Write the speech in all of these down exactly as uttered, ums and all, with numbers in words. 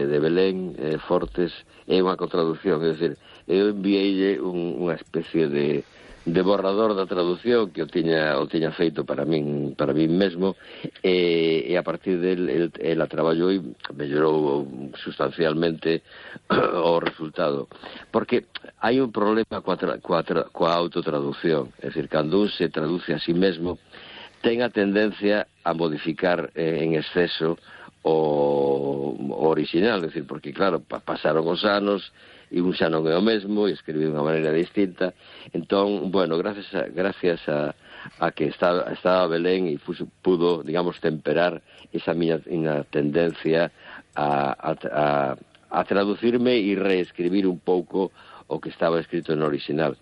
de Belén, eh, Fortes, é unha contraducción, é dicir, eu enviei un, unha especie de de borrador da traducción que o tiña, o tiña feito para min, para min mesmo, e, e a partir del el, ela traballou e mellorou sustancialmente o resultado. Porque hai un problema coa, tra, coa, tra, coa autotraducción, é dicir, cando un se traduce a sí mesmo, ten a tendencia a modificar eh, en exceso o, o original, é dicir, porque claro, pasaron os anos e un xa non é o mesmo, e escribe de unha maneira distinta. Entón, bueno, gracias a, gracias a, a que estaba, estaba Belén e fuso, pudo, digamos, temperar esa miña, miña tendencia a, a, a, a traducirme e reescribir un pouco o que estaba escrito no original.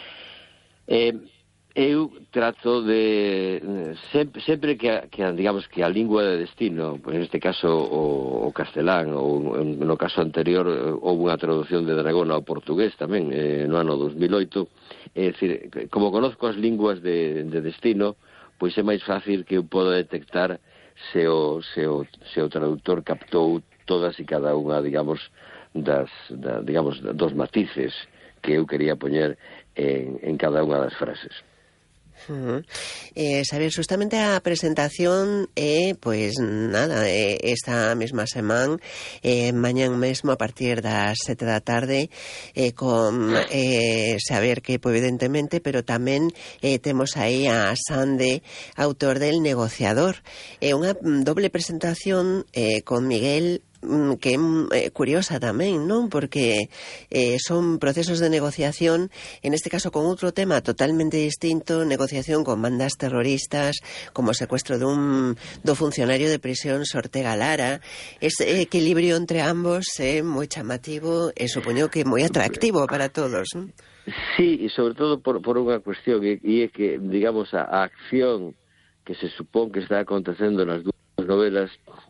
Eh, eu trato de sempre, sempre que, a, que a, digamos que a lingua de destino, pues neste caso o, o castelán, ou no caso anterior houve unha traducción de Dragón ao portugués tamén eh, no ano dos mil oito, é dicir, como conozco as linguas de, de destino, pois é máis fácil que eu poda detectar se o, se o, se o traductor captou todas e cada unha, digamos, das, da, digamos, dos matices que eu quería poñer en, en cada unha das frases. Uh-huh. eh, saber, justamente a presentación é, eh, pois nada, eh, esta mesma semana, eh, mañán mesmo a partir das sete da tarde, eh, con eh, saber que, pois, evidentemente, pero tamén eh, temos aí a Sande, autor del Negociador. É eh, unha doble presentación eh, con Miguel, que é eh, curiosa tamén, non? Porque eh, son procesos de negociación, en este caso con outro tema totalmente distinto, negociación con bandas terroristas, como o secuestro dun do funcionario de prisión Ortega Lara. Ese equilibrio entre ambos é moi chamativo e supoño que moi atractivo para todos, non? Sí, e sobre todo por, por unha cuestión, e, e é que, digamos, a, a acción que se supón que está acontecendo nas dúas novelas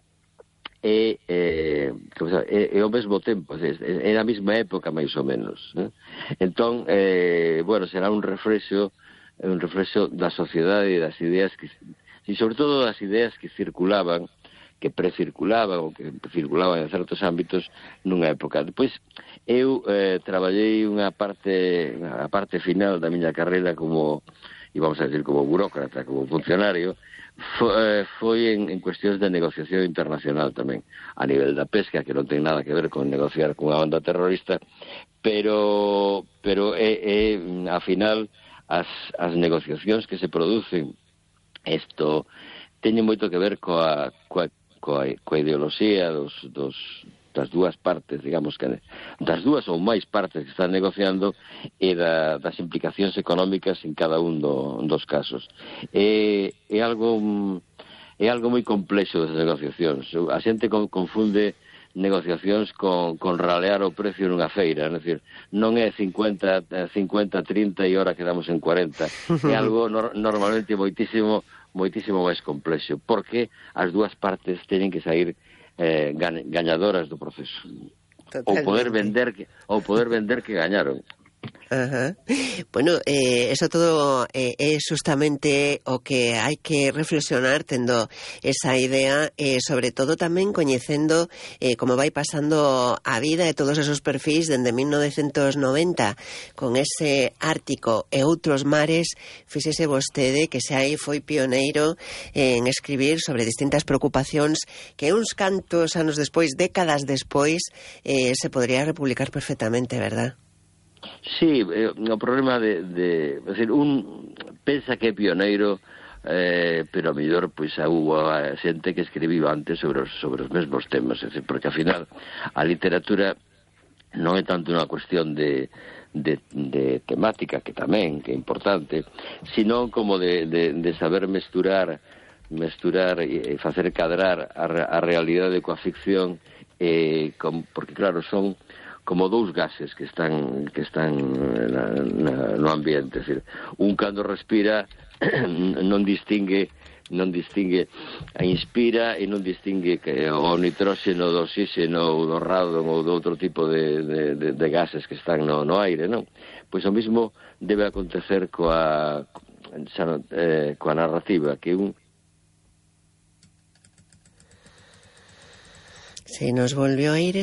é, é, é, é ao mesmo tempo, é, é na mesma época máis ou menos, né? Entón, eh, bueno, será un refrexo un refrexo da sociedade e das ideas que, e sobre todo das ideas que circulaban, que precirculaban ou que circulaban en certos ámbitos nunha época. Depois eu eh, traballei unha parte a parte final da miña carreira como, e vamos a decir, como burócrata, como funcionario. Foi, foi en, en cuestións de negociación internacional tamén, a nivel da pesca, que non ten nada que ver con negociar con unha banda terrorista, pero pero é, é a final as, as negociacións que se producen, isto teñen moito que ver coa, coa, coa, coa ideoloxía dos, dos das dúas partes, digamos que das dúas ou máis partes que están negociando, e da, das implicacións económicas en cada un do, dos casos. É, é algo é algo moi complexo das negociacións. A xente confunde negociacións con, con ralear o precio nunha feira, é dicir, non é cincuenta, trinta e ora quedamos en cuarenta. É algo no, normalmente moitísimo moitísimo máis complexo, porque as dúas partes teñen que sair Eh, gañadoras do proceso. Totalmente. ou poder vender que ou poder vender que gañaron. Ajá. Bueno, eh, eso todo eh, é justamente o que hai que reflexionar, tendo esa idea, eh, sobre todo tamén coñecendo eh, como vai pasando a vida e todos esos perfis dende mil novecentos noventa, con ese Ártico e outros mares. Fíxese vostede que xa aí foi pioneiro en escribir sobre distintas preocupacións que uns cantos anos despois, décadas despois, eh, se podría republicar perfectamente, verdad? Sí, eh, o problema de, de, de decir, un pensa que é pioneiro, eh, pero a mellor pois a hubo a xente que escribiu antes sobre os, sobre os mesmos temas, é decir, porque ao final a literatura non é tanto unha cuestión de, de, de temática, que tamén, que é importante, sino como de, de, de saber mesturar mesturar e facer cadrar a, a realidade coa ficción, eh, com, porque claro, son como dous gases que están que están na, na, no ambiente, é dicir, un cando respira non distingue non distingue a inspira e non distingue que o nitróxeno do oxígeno ou do radon ou do outro tipo de, de, de, de gases que están no, no aire, non? Pois o mismo debe acontecer coa eh, coa narrativa, que un se nos volvió a ir